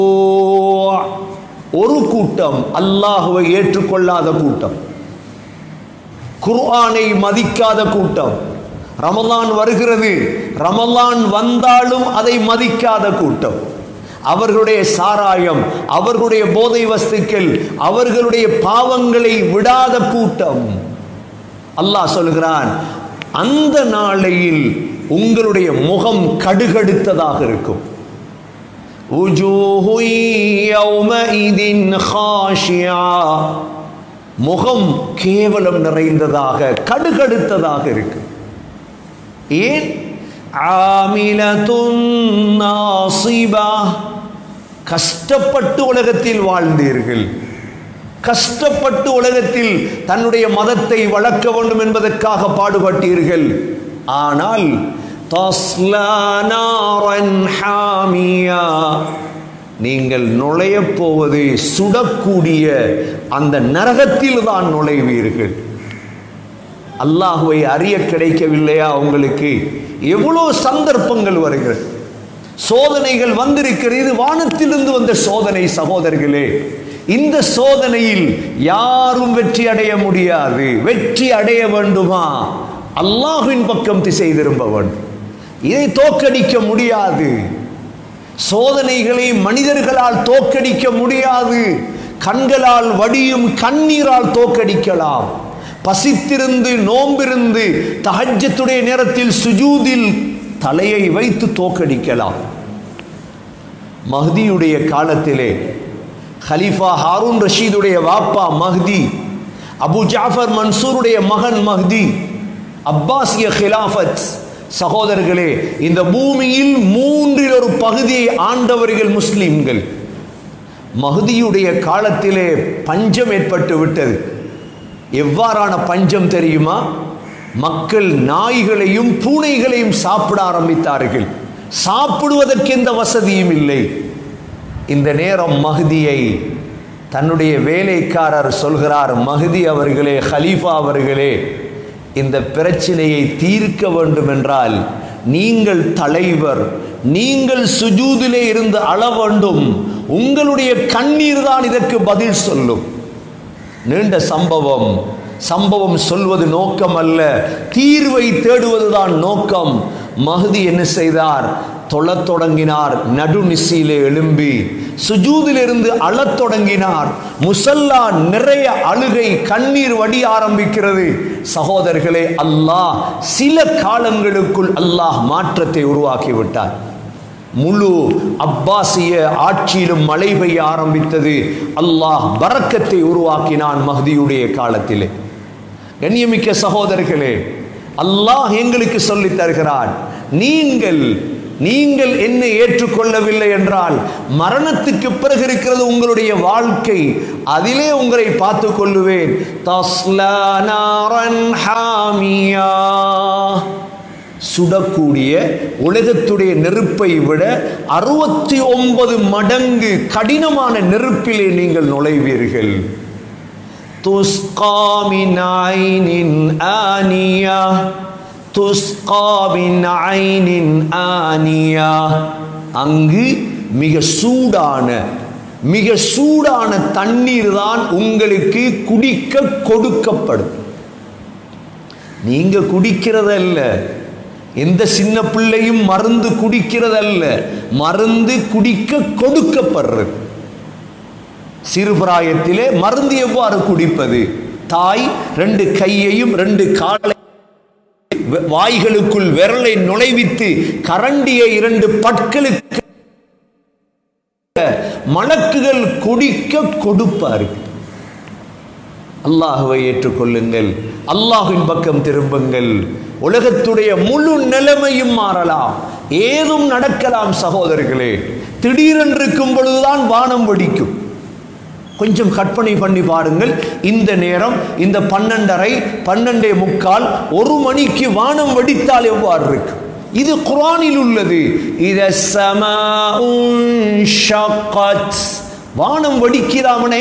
ஒரு கூட்டம் அல்லாஹ்வை ஏற்றுக்கொள்ளாத கூட்டம், குர்ஆனை மதிக்காத கூட்டம். ரமலான் வருகிறது, ரமலான் வந்தாலும் அதை மதிக்காத கூட்டம். அவர்களுடைய சாராயம், அவர்களுடைய போதை வஸ்துக்கள், அவர்களுடைய பாவங்களை விடாத கூட்டம். அல்லாஹ் சொல்கிறான், அந்த நாளையில் உங்களுடைய முகம் கடுகடுத்ததாக இருக்கும். முகம் கேவலம் நிறைந்ததாக, கடுகடுத்ததாக இருக்கும். ஏன்? கஷ்டப்பட்டு உலகத்தில் வாழ்ந்தீர்கள், கஷ்டப்பட்டு உலகத்தில் தன்னுடைய மதத்தை வளர்க்க வேண்டும் என்பதற்காக பாடுபட்டீர்கள். ஆனால் நீங்கள் நுழைய போவது சுடக்கூடிய அந்த நரகத்தில் தான் நுழைவீர்கள். அல்லாஹ்வை அறிய கிடைக்கவில்லையா உங்களுக்கு? எவ்வளவு சந்தர்ப்பங்கள் வருகிறது, சோதனைகள் வந்திருக்கிறது. வானத்திலிருந்து வந்த சோதனை சகோதரர்களே. இந்த சோதனையில் யாரும் வெற்றி அடைய முடியாது. வெற்றி அடைய வேண்டுமா? அல்லாஹ்வின் பக்கம் திசை திரும்ப வேண்டும். இதை தோற்கடிக்க முடியாது. சோதனைகளை மனிதர்களால் தோற்கடிக்க முடியாது. கண்களால் வடியும் கண்ணீரால் தோற்கடிக்கலாம். பசித்திருந்து நோம்பிருந்து தஹஜ்ஜுடைய நேரத்தில் சுஜூதில் தலையை வைத்து தோற்கடிக்கலாம். மஹ்தியுடைய காலத்திலே ஹலீஃபா ஹாரூன் ரஷீதுடைய வாப்பா மஹ்தி, அபு ஜாஃபர் மன்சூருடைய மகன் மஹ்தி, அப்பாசிய ஹிலாஃபத். சகோதரர்களே, இந்த பூமியில் 1/3 பகுதியை ஆண்டவர்கள் முஸ்லிம்கள். மஹ்தியுடைய காலத்திலே பஞ்சம் ஏற்பட்டு விட்டது. எவ்வாறான பஞ்சம் தெரியுமா? மக்கள் நாய்களையும் பூனைகளையும் சாப்பிட ஆரம்பித்தார்கள். சாப்பிடுவதற்கு எந்த வசதியும் இல்லை. இந்த நேரம் மஹ்தியை தன்னுடைய வேலைக்காரர் சொல்கிறார், மஹ்தி அவர்களே, ஹலீஃபா அவர்களே, இந்த பிரச்சனையை தீர்க்க வேண்டும் என்றால் நீங்கள் தலைவர், நீங்கள் சுஜூதிலே இருந்து அழ வேண்டும். உங்களுடைய கண்ணீர் தான் இதற்கு பதில் சொல்லும். நீண்ட சம்பவம் சொல்வது நோக்கம் அல்ல, தீர்வை தேடுவதுதான் நோக்கம். மஹ்தி என்ன செய்தார்? தொழத் தொடங்கினார். நடுநிசியிலே எழும்பி சுஜூதிலிருந்து அழத் தொடங்கினார். முசல்லா நிறைய அழுகை, கண்ணீர் வடிய ஆரம்பிக்கிறது. சகோதரர்களே, அல்லாஹ் சில காலங்களுக்குள் அல்லாஹ் மாற்றத்தை உருவாக்கி விட்டார். முழு அப்பாசிய ஆட்சியிலும் மழை பெய்ய ஆரம்பித்தது. அல்லாஹ் பரக்கத்தை உருவாக்கினான் மஹ்தியுடைய காலத்திலே. கண்ணியமிக்க சகோதரர்களே, அல்லாஹ் எங்களுக்கு சொல்லித் தருகிறான், நீங்கள் என்னை ஏற்றுக்கொள்ளவில்லை என்றால் மரணத்துக்கு பிறகு இருக்கிறது உங்களுடைய வாழ்க்கை, அதிலே உங்களை பார்த்துக் கொள்ளுவேன். தஸ்லா நாரன் ஹாமியா, சுடக்கூடிய உலகத்துடைய நெருப்பை விட 69 மடங்கு கடினமான நெருப்பிலே நீங்கள் நுழைவீர்கள். துஸ்கா மின் ஐனின் ஆனியா, துஸ்கா மின் ஐனின் ஆனியா. அங்கு மிக சூடான தண்ணீர் தான் உங்களுக்கு குடிக்க கொடுக்கப்படும். நீங்க குடிக்கிறதல்ல, எந்த சின்ன பிள்ளையும் மருந்து குடிக்கிறதல்ல, மருந்து குடிக்க கொடுக்கப்படுறது. சிறுபிராயத்திலே மருந்து எவ்வாறு குடிப்பது? தாய் 2 கையையும் 2 காலை வாய்களுக்குள் விரலை நுழைவித்து கரண்டியை 2 பற்களுக்கு மலக்குகள் குடிக்க கொடுப்பார்கள். அல்லாஹ்வை ஏற்றுக்கொள்ளுங்கள், அல்லாஹ்வின் பக்கம் திரும்புங்கள். உலகத்துடைய முழு நிலைமையும் மாறலாம், ஏதும் நடக்கலாம் சகோதரர்களே. திடீரென்றிருக்கும் பொழுதுதான் வானம் வெடிக்கும். கொஞ்சம் கற்பனை பண்ணி பாருங்கள். இந்த நேரம், இந்த 12:30, 12:45, 1 மணிக்கு வானம் வெடித்தால் எவ்வாறு இருக்கு? இது குர்ஆனில் உள்ளது. வானம் வெடிக்கிறாமன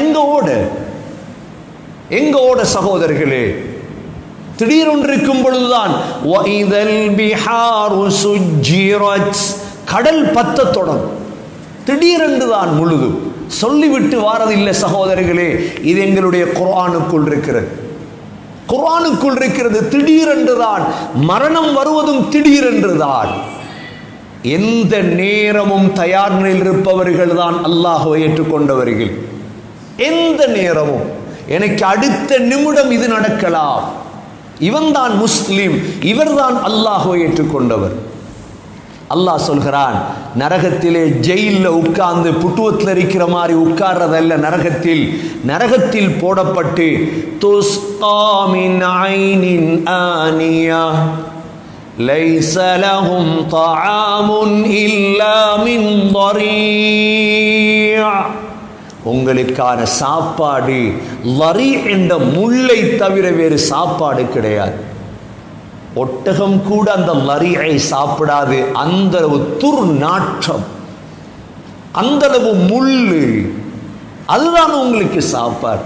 எங்க ஓட சகோதரர்களே? திடீரென்றிருக்கும் பொழுதுதான் கடல் பத்த தொடங்கும். திடீரென்று தான் முழுதும் சொல்லிவிட்டு வாரதில்லை சகோதரர்களே. இது எங்களுடைய குர்ஆனுக்குள் இருக்கிறது. குர்ஆனுக்குள் இருக்கிறது. திடீரென்றுதான் மரணம் வருவதும் திடீரென்றுதான். எந்த நேரமும் தயார் நிலையில் இருப்பவர்கள் தான் அல்லாஹ்வை ஏற்றுக்கொண்டவர்கள். எந்த நேரமும் எனக்கு அடுத்த நிமிடம் இது நடக்கலாம். இவன்தான் முஸ்லிம், இவர்தான் அல்லாஹ்வை ஏற்றுக்கொண்டவர். அல்லாஹ் சொல்கிறான், நரகத்திலே ஜெயிலில் உட்கார்ந்து புட்டுவத்தில் இருக்கிற மாதிரி உட்கார்றதல்ல, நரகத்தில் போடப்பட்டு துஸ்கா மின் ஐனின் ஆனியா லைஸ லஹும் தஆமுன் இல்லா மின் ضريع. உங்களுக்கான சாப்பாடு லரி என்ற முள்ளை தவிர வேறு சாப்பாடு கிடையாது. ஒட்டகம் கூட அந்த லரியை சாப்பிடாது. அந்த அளவு துர்நாற்றம், அந்த அளவு முள்ளு, அதுதான் உங்களுக்கு சாப்பாடு.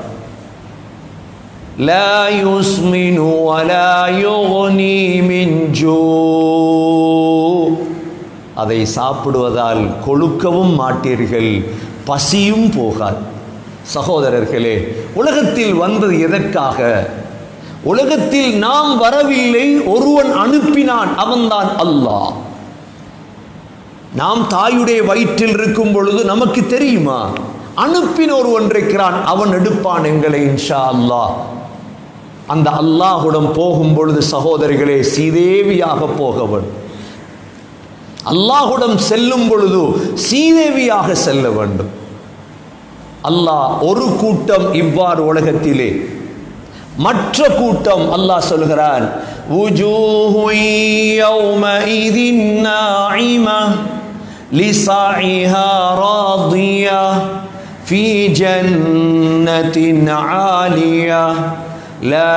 லா யுஸ்மினு வலா யுக்னி மின் ஜூ. அதை சாப்பிடுவதால் கொழுக்கவும் மாட்டீர்கள், பசியும் போகாது. சகோதரர்களே, உலகத்தில் வந்தது எதற்காக? உலகத்தில் நாம் வரவில்லை, ஒருவன் அனுப்பினான், அவன்தான் அல்லாஹ். நாம் தாயுடைய வயிற்றில் இருக்கும் பொழுது நமக்கு தெரியுமா? அனுப்பின ஒருவன் இருக்கிறான், அவன் எடுப்பான் எங்களை இன்ஷா அல்லாஹ். அந்த அல்லாஹுடன் போகும் பொழுது சகோதரிகளே, சீதேவியாக போகவன். அல்லாஹுடன் செல்லும் பொழுது சீதேவியாக செல்ல வேண்டும். அல்லாஹ் ஒரு கூட்டம் இவ்வாறு உலகத்திலே, மற்ற கூட்டம் அல்லாஹ் சொல்கிறான், வுஜூஹு யௌமஇதின் நாஇமா லிஸாஇஹா ராதியா ஃபீ ஜன்னத்தின் ஆலியா லா